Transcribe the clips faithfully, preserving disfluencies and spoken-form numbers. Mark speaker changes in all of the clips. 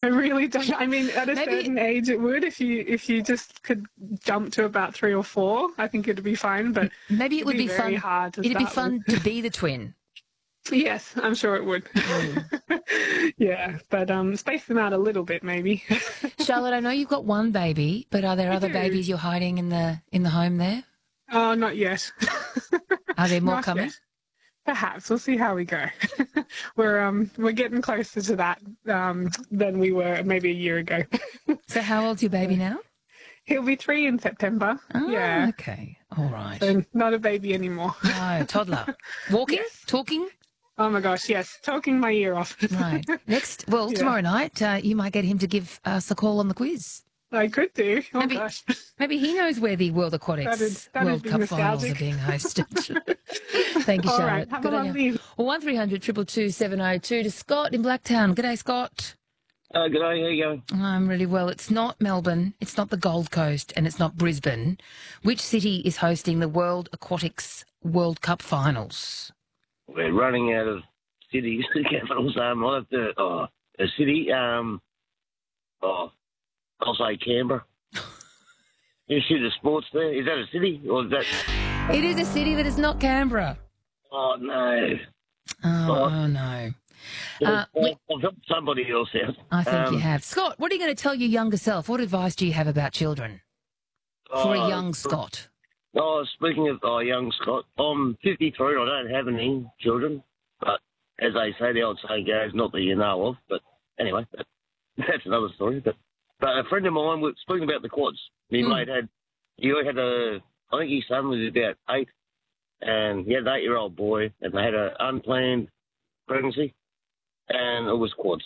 Speaker 1: really don't. I mean, at a
Speaker 2: Maybe-
Speaker 1: certain age, it would. If you if you just could jump to about three or four, I think it'd be fine. But
Speaker 2: Maybe it
Speaker 1: it'd
Speaker 2: would be,
Speaker 1: very
Speaker 2: fun.
Speaker 1: hard to
Speaker 2: It'd be
Speaker 1: start
Speaker 2: fun
Speaker 1: with.
Speaker 2: to be the twin.
Speaker 1: Yes, I'm sure it would.
Speaker 2: Mm.
Speaker 1: Yeah, but um, space them out a little bit, maybe.
Speaker 2: Charlotte, I know you've got one baby, but are there
Speaker 1: I
Speaker 2: other
Speaker 1: do.
Speaker 2: babies you're hiding in the in the home there?
Speaker 1: Oh, not yet.
Speaker 2: Are there more
Speaker 1: Not
Speaker 2: coming?
Speaker 1: yet. Perhaps we'll see how we go. we're um we're getting closer to that um than we were maybe a year ago.
Speaker 2: So how old's your baby now?
Speaker 1: He'll be three in September.
Speaker 2: Oh,
Speaker 1: yeah,
Speaker 2: okay. All right.
Speaker 1: so not a baby anymore.
Speaker 2: No, toddler. Walking?
Speaker 1: Yes.
Speaker 2: Talking?
Speaker 1: Oh my gosh, yes, talking my ear off.
Speaker 2: Right. Next, well,
Speaker 1: Yeah.
Speaker 2: tomorrow night, uh, you might get him to give us a call on the quiz.
Speaker 1: I could do. Oh
Speaker 2: Maybe-
Speaker 1: gosh.
Speaker 2: Maybe he knows where the World Aquatics
Speaker 1: That'd- that'd
Speaker 2: World
Speaker 1: be
Speaker 2: Cup finals are
Speaker 1: nostalgic.
Speaker 2: being hosted. Thank you,
Speaker 1: All
Speaker 2: Charlotte.
Speaker 1: right, have
Speaker 2: Good
Speaker 1: a
Speaker 2: on you.
Speaker 1: lovely evening.
Speaker 2: Well, one three hundred two two two seven oh two to Scott in Blacktown. G'day, Scott.
Speaker 3: Uh, good day, how you going?
Speaker 2: I'm really well. It's not Melbourne, it's not the Gold Coast, and it's not Brisbane. Which city is hosting the World Aquatics World Cup finals?
Speaker 3: We're running out of cities, capitals. Um, I'll have to, oh, a city, um, oh, I'll say Canberra. You see the sports there? Is that a city or is that?
Speaker 2: It is a city that is not Canberra.
Speaker 3: Oh no!
Speaker 2: Oh,
Speaker 3: Oh.
Speaker 2: oh no. Uh, we-
Speaker 3: I've helped somebody else out.
Speaker 2: I think
Speaker 3: Um,
Speaker 2: you have. Scott, what are you going to tell your younger self? What advice do you have about children for a
Speaker 3: oh,
Speaker 2: young Scott?
Speaker 3: Oh, speaking of oh, young Scott, I'm fifty-three. I don't have any children, but as they say, the old saying goes, not that you know of. But anyway, that, that's another story. But but a friend of mine was speaking about the quads. My
Speaker 2: Mm.
Speaker 3: mate had he had a I think his son was about eight, and he had an eight-year-old boy, and they had an unplanned pregnancy, and it was quads.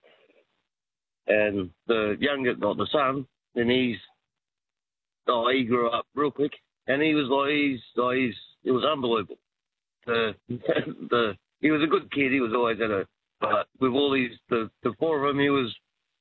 Speaker 3: And the younger, not the son, then he's oh he grew up real quick, and he was like he's oh, he's it was unbelievable. The the he was a good kid. He was always at a but with all these the the four of them, he was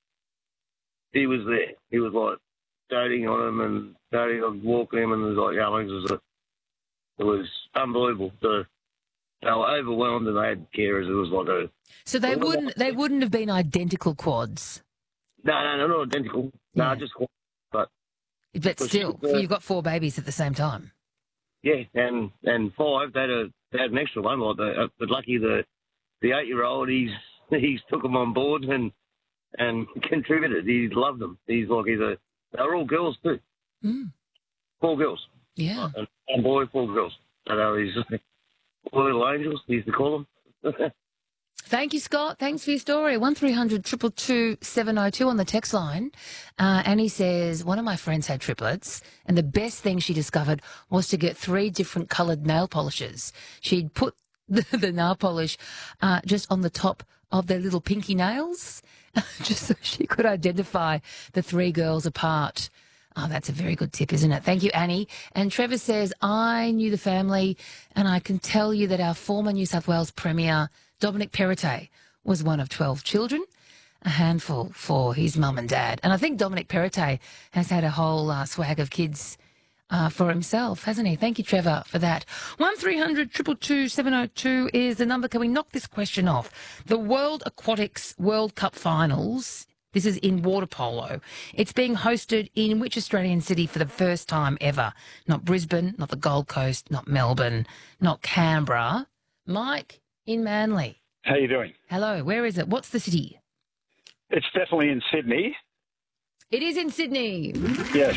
Speaker 3: he was there. He was like doting on him and doting on walking him, and it was like yeah, it was a, it was unbelievable. The they were overwhelmed and they had carers. It was like a
Speaker 2: So they
Speaker 3: Well,
Speaker 2: wouldn't they wouldn't have been identical quads,
Speaker 3: no no no not identical. No,
Speaker 2: Yeah.
Speaker 3: just
Speaker 2: but
Speaker 3: Well,
Speaker 2: still,
Speaker 3: she- uh,
Speaker 2: you've got four babies at the same time.
Speaker 3: yeah, and and five they had a they had an extra one. Like the, uh, but lucky the the eight year old he's he's took them on board and and contributed. He loved them. He's like he's a they're all girls too.
Speaker 2: Mm.
Speaker 3: Four girls.
Speaker 2: Yeah.
Speaker 3: And one boy, four girls. So they were his four little angels, he used to call them.
Speaker 2: Thank you, Scott. Thanks for your story. One three hundred two two two seven oh two on the text line. Uh, Annie says, one of my friends had triplets, and the best thing she discovered was to get three different coloured nail polishes. She'd put the, the nail polish uh, just on the top of their little pinky nails, just so she could identify the three girls apart. Oh, that's a very good tip, isn't it? Thank you, Annie. And Trevor says, I knew the family, and I can tell you that our former New South Wales Premier, Dominic Perrottet, was one of twelve children, a handful for his mum and dad. And I think Dominic Perrottet has had a whole uh, swag of kids uh, for himself, hasn't he? Thank you, Trevor, for that. one three hundred two two two seven oh two is the number. Can we knock this question off? The World Aquatics World Cup Finals, this is in water polo. It's being hosted in which Australian city for the first time ever? Not Brisbane, not the Gold Coast, not Melbourne, not Canberra. Mike in Manly.
Speaker 4: How you doing?
Speaker 2: Hello, where is it? What's the city?
Speaker 4: It's definitely in Sydney.
Speaker 2: It is in Sydney.
Speaker 4: Yes.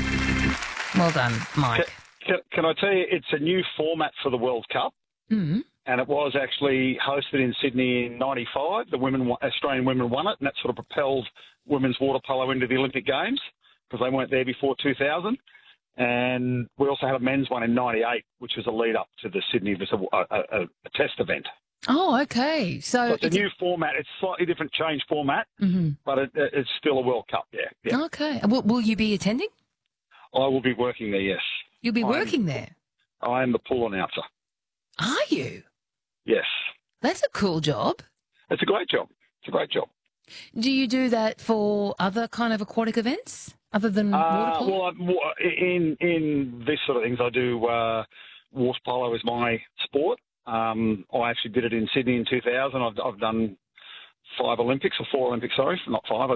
Speaker 2: Well done, Mike.
Speaker 4: Can, can I tell you, it's a new format for the World Cup,
Speaker 2: Mm.
Speaker 4: and it was actually hosted in Sydney in ninety-five. The women, won- Australian women won it, and that sort of propelled women's water polo into the Olympic Games because they weren't there before two thousand. And we also had a men's one in ninety-eight, which was a lead up to the Sydney, it was a, a, a, a test event.
Speaker 2: Oh, okay. So,
Speaker 4: So it's a new format. It's slightly different change format,
Speaker 2: Mhm.
Speaker 4: but it, it's still a World Cup, yeah. yeah.
Speaker 2: Okay. Will, will you be attending?
Speaker 4: I will be working there, yes.
Speaker 2: You'll be
Speaker 4: I'm-
Speaker 2: working there.
Speaker 4: I am the pool announcer.
Speaker 2: Are you?
Speaker 4: Yes.
Speaker 2: That's a cool job.
Speaker 4: It's a great job. It's a great job.
Speaker 2: Do you do that for other kind of aquatic events other than water
Speaker 4: Uh,
Speaker 2: polo?
Speaker 4: well, I'm more- in in this sort of things, I do uh, water polo as my sport. Um, I actually did it in Sydney in two thousand. I've, I've done five Olympics, or four Olympics, sorry, not five.